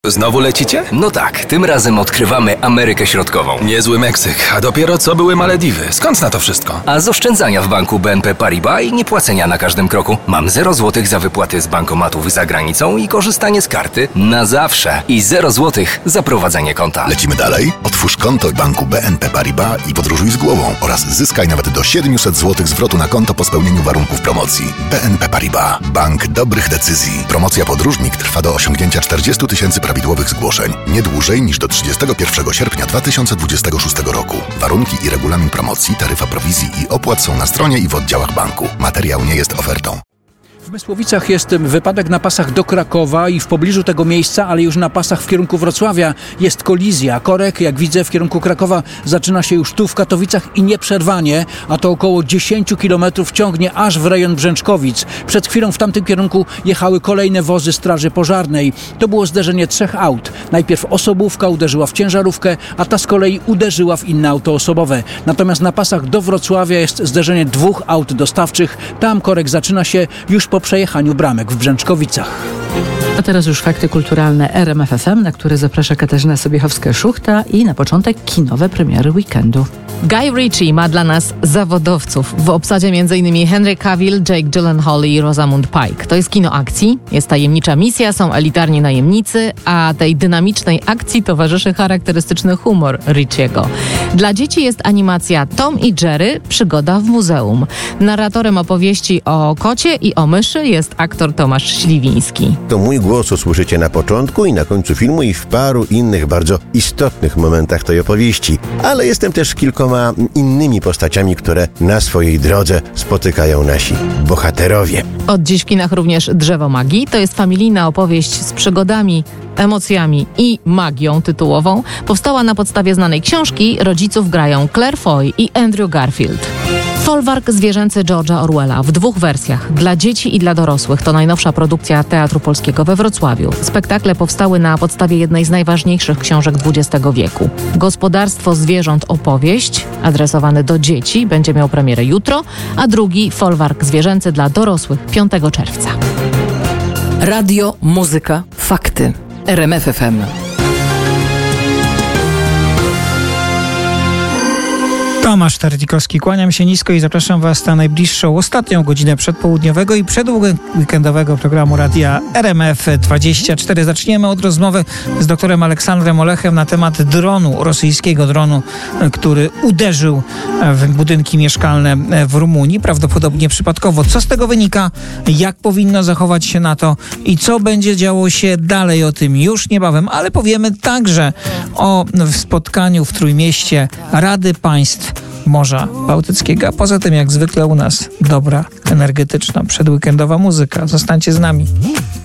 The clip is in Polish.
Znowu lecicie? No tak, tym razem odkrywamy Amerykę Środkową. Niezły Meksyk, a dopiero co były Malediwy. Skąd na to wszystko? A z oszczędzania w banku BNP Paribas i niepłacenia na każdym kroku. Mam 0 zł za wypłaty z bankomatów za granicą i korzystanie z karty na zawsze. I 0 zł za prowadzenie konta. Lecimy dalej? Otwórz konto w banku BNP Paribas i podróżuj z głową oraz zyskaj nawet do 700 zł zwrotu na konto po spełnieniu warunków promocji. BNP Paribas. Bank dobrych decyzji. Promocja Podróżnik trwa do osiągnięcia 40 000 prawidłowych zgłoszeń. Nie dłużej niż do 31 sierpnia 2026 roku. Warunki i regulamin promocji, taryfa prowizji i opłat są na stronie i w oddziałach banku. Materiał nie jest ofertą. W Mysłowicach jest wypadek na pasach do Krakowa i w pobliżu tego miejsca, ale już na pasach w kierunku Wrocławia jest kolizja. Korek, jak widzę, w kierunku Krakowa zaczyna się już tu w Katowicach i nieprzerwanie, a to około 10 km ciągnie aż w rejon Brzęczkowic. Przed chwilą w tamtym kierunku jechały kolejne wozy straży pożarnej. To było zderzenie 3 aut. Najpierw osobówka uderzyła w ciężarówkę, a ta z kolei uderzyła w inne auto osobowe. Natomiast na pasach do Wrocławia jest zderzenie 2 aut dostawczych. Tam korek zaczyna się już po przejechaniu bramek w Brzęczkowicach. A teraz już fakty kulturalne RMF FM, na które zaprasza Katarzyna Sobiechowska-Szuchta i na początek kinowe premiery weekendu. Guy Ritchie ma dla nas zawodowców. W obsadzie m.in. Henry Cavill, Jake Gyllenhaal i Rosamund Pike. To jest kino akcji, jest tajemnicza misja, są elitarni najemnicy, a tej dynamicznej akcji towarzyszy charakterystyczny humor Ritchiego. Dla dzieci jest animacja Tom i Jerry, przygoda w muzeum. Narratorem opowieści o kocie i o myszy jest aktor Tomasz Śliwiński. To mój głos usłyszycie na początku i na końcu filmu i w paru innych bardzo istotnych momentach tej opowieści. Ale jestem też kilkoma innymi postaciami, które na swojej drodze spotykają nasi bohaterowie. Od dziś w kinach również Drzewo Magii. To jest familijna opowieść z przygodami, emocjami i magią tytułową. Powstała na podstawie znanej książki. Rodziców grają Claire Foy i Andrew Garfield. Folwark zwierzęcy George'a Orwella w 2 wersjach, dla dzieci i dla dorosłych. To najnowsza produkcja Teatru Polskiego we Wrocławiu. Spektakle powstały na podstawie jednej z najważniejszych książek XX wieku. Gospodarstwo zwierząt opowieść, adresowany do dzieci, będzie miał premierę jutro, a drugi Folwark zwierzęcy dla dorosłych 5 czerwca. Radio, muzyka, fakty. RMF FM. Tomasz Tardzikowski, kłaniam się nisko i zapraszam Was na najbliższą, ostatnią godzinę przedpołudniowego i przedweekendowego programu Radia RMF24. Zaczniemy od rozmowy z doktorem Aleksandrem Olechem na temat dronu, rosyjskiego dronu, który uderzył w budynki mieszkalne w Rumunii, prawdopodobnie przypadkowo. Co z tego wynika? Jak powinno zachować się NATO i co będzie działo się dalej? O tym już niebawem, ale powiemy także o spotkaniu w Trójmieście Rady Państw Morza Bałtyckiego, a poza tym jak zwykle u nas dobra, energetyczna, przedweekendowa muzyka. Zostańcie z nami.